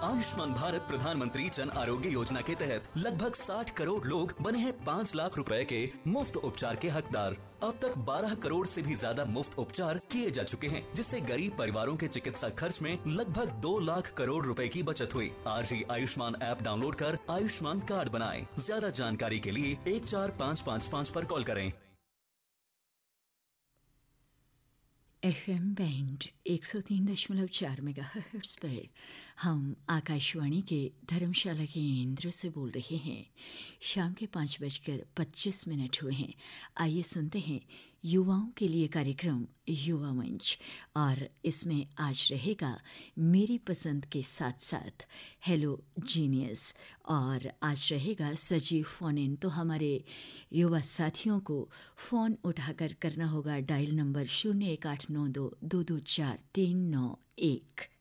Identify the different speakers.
Speaker 1: आयुष्मान भारत प्रधानमंत्री जन आरोग्य योजना के तहत लगभग 60 करोड़ लोग बने हैं 5 लाख रुपए के मुफ्त उपचार के हकदार। अब तक 12 करोड़ से भी ज्यादा मुफ्त उपचार किए जा चुके हैं, जिससे गरीब परिवारों के चिकित्सा खर्च में लगभग 2 लाख करोड़ रुपए की बचत हुई। आज ही आयुष्मान ऐप डाउनलोड कर आयुष्मान कार्ड बनाएं। ज्यादा जानकारी के लिए 14555 पर कॉल करें।
Speaker 2: FM बैंड 103.4 मेगाहर्ट्ज पर हम आकाशवाणी के धर्मशाला केंद्र से बोल रहे हैं। शाम के 5:25 हुए हैं। आइए सुनते हैं युवाओं के लिए कार्यक्रम युवा मंच, और इसमें आज रहेगा मेरी पसंद के साथ साथ हेलो जीनियस, और आज रहेगा सजीव फोन इन। तो हमारे युवा साथियों को फ़ोन उठाकर करना होगा डायल नंबर 018922243991।